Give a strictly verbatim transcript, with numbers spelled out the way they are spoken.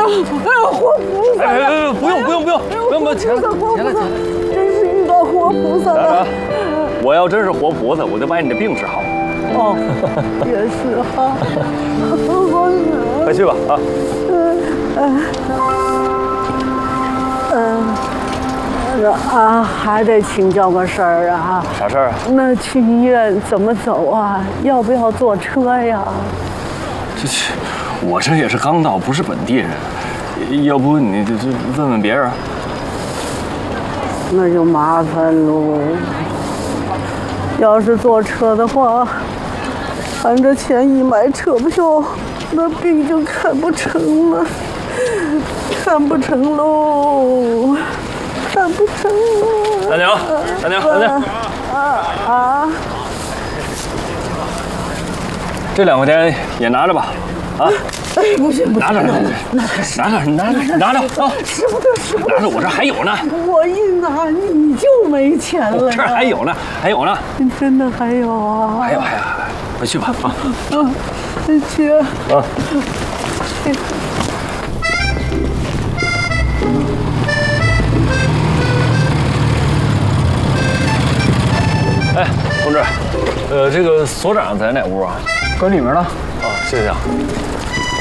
呀，活菩萨！ 哎哎，不用不用不用不用不用，起来起来起来！ 真是遇到活菩萨了。 我要真是活菩萨，我就把你的病治好。 哦，也是哈。我是。 快去吧啊。 嗯嗯。 啊，还得请教个事儿啊！ 啥事儿啊？ 那去医院怎么走啊？要不要坐车呀？ 这这，我这也是刚到，不是本地人，要不你这这问问别人？ 那就麻烦喽。要是坐车的话，含着钱一买车票，那病就看不成了，看不成喽。 看不成了， 大娘，大娘，大娘， 啊啊！ 这两块钱也拿着吧，啊！ 哎，不行不行， 拿着，拿着，拿着，拿着，拿着啊！ 舍不得，舍不得， 拿着，我这还有呢。 我一拿你就没钱了。 这还有呢，还有呢。 你真的还有啊？ 还有，还有，快去吧啊！ 嗯，去啊。 哎，同志，呃，这个所长在哪屋啊？ 搁里面呢。 啊，谢谢啊。